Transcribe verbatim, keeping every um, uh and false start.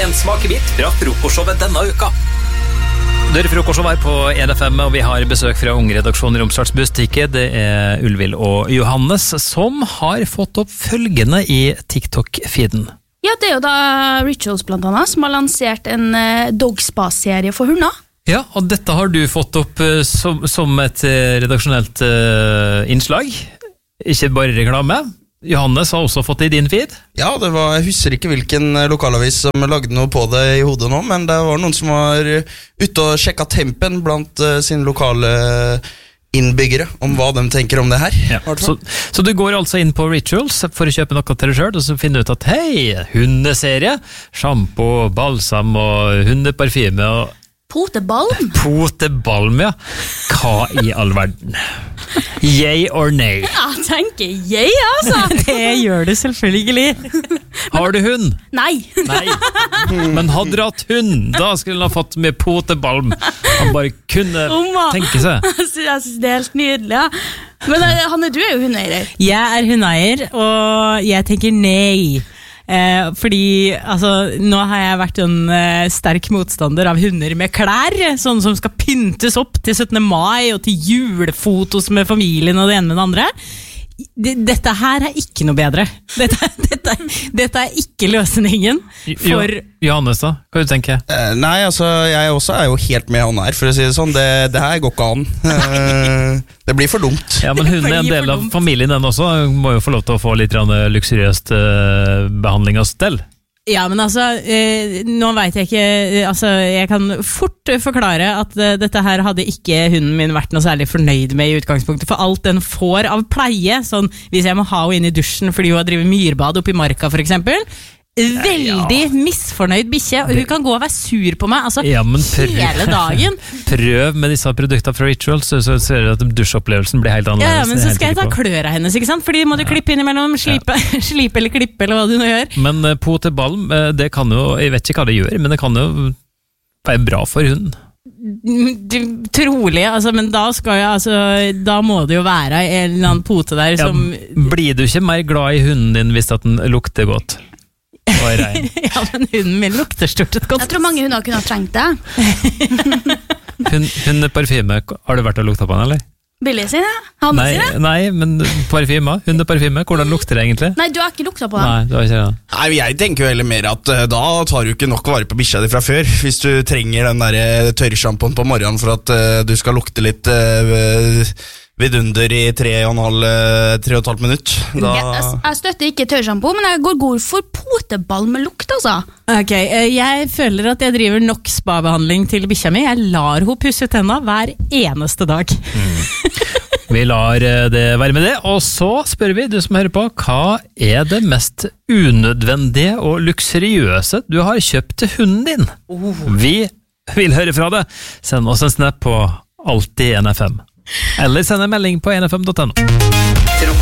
en smakebit fra frokostshowet denne uka. Det er frokostshowet her på E D F M, og vi har besøk fra Ungredaksjonen i Romsdals Bustikke. Det er Ulvild og Johannes som har fått opp følgende i TikTok-feeden. Ja, det er jo da Rituals blant annet, som har lansert en uh, Dogspa-serie for hunder. Ja, og dette har du fått opp uh, som, som et uh, redaksjonelt uh, innslag. Ikke bare reklame. Johannes har også fått det i din feed. Ja, det var, jeg husker ikke hvilken lokalavis som lagde noe på det i hodet nå, men det var noen som var ute og sjekket tempen blant uh, sine lokale innbyggere om hva de tenker om det her. Ja. Så, så du går altså inn på Rituals for å kjøpe noe til deg selv, og så finner du ut at hei, hundeserie, shampoo, balsam og hundeparfyme og Potebalm? Potebalm, ja. Hva i all verden? Yay or nay? Jeg tenker yay, altså. Det gjør du selvfølgelig. Har du hund? Nei. Nei. Men hadde du hatt hund, da skulle han ha fått med potebalm. Han bare kunne Oma. tenke seg. Jeg synes det er helt nydelig, ja. Men Hanne, du er jo hundeeier. Jeg er hundeeier, og jeg tenker nei. Eh, fordi altså, nå har jeg vært en eh, sterk motstander av hunder med klær, sånne som skal pyntes opp til syttende mai og til julefotos med familien og det ene med det andre. Dette her er ikke noe bedre. Dette, dette, dette er ikke løsningen for... Jo, Johannes da, hva du tenker? Eh, nei, altså, jeg også er jo helt med han her, for å si det sånn. Det, det her går ikke an. Eh, det blir for dumt. Ja, men hun er en del av familien den også. Hun må jo få lov til å få litt luksuriøst uh, behandling av stell. Ja, men altså, eh, nå vet jeg ikke, altså, jeg kan fort forklare at eh, dette her hadde ikke hunden min vært noe særlig fornøyd med i utgangspunktet, for alt den får av pleie, sånn, hvis jeg må ha henne inn i dusjen fordi hun har drivet myrbad oppe i marka for eksempel, veldig ja. misfornøyd bikkje, og hun kan gå og være sur på meg, altså, ja, prøv, hele dagen. Prøv med disse produktene fra Rituals, så, så ser du at dusjopplevelsen blir helt annerledes. Ja, men så skal jeg ta klør av hennes, ikke sant? Fordi må du klippe innimellom, slipe, ja. slipe eller klippe, eller hva du nå gjør. Men uh, potebalm, uh, det kan jo, jeg vet ikke hva det gjør, men det kan jo være bra for hunden. Du, trolig, altså, men da skal jeg, altså, da må det jo være en eller annen pote der som... Ja, blir du ikke mer glad i hunden din hvis at den lukter godt? Ja, men hunden min lukter stort sett godt. Jeg tror mange hunder kunne ha trengt det. Hund, hundeparfyme, har du vært og lukta på den, eller? Billig sin, ja. Hanne nei, sin, ja. Nei, men parfyme, hundeparfyme, hvordan lukter det egentlig? Nei, du har ikke lukta på den. Nei, du har ikke det. Nei, jeg tenker jo heller mer at uh, da tar du ikke nok vare på bikkja di fra før, hvis du trenger den der tørrshampoen på morgenen for at uh, du skal lukte litt uh, vidunder i tre og en halv, tre og et halvt minutt. Da... Jeg, jeg støtter ikke tørrshampoo, men jeg går god for potebalm med lukt, altså. Ok, jeg føler at jeg driver nok spa-behandling til bikkja mi. Jeg lar hun pusse tenna hver eneste dag. Mm. Vi lar det være med det, og så spør vi, du som hører på, hva er det mest unødvendige og luksuriøse du har kjøpt til hunden din? Oh. Vi vil høre fra deg. Send oss en snap på Alltid N F M. Eller send en melding på N F M punktum no.